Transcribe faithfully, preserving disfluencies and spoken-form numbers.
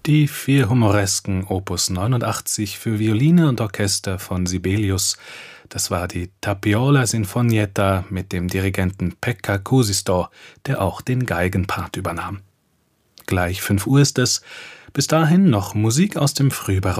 Die vier Humoresken Opus neunundachtzig für Violine und Orchester von Sibelius. Das war die Tapiola Sinfonietta mit dem Dirigenten Pekka Kuusisto, der auch den Geigenpart übernahm. Gleich fünf Uhr ist es. Bis dahin noch Musik aus dem Frühbarock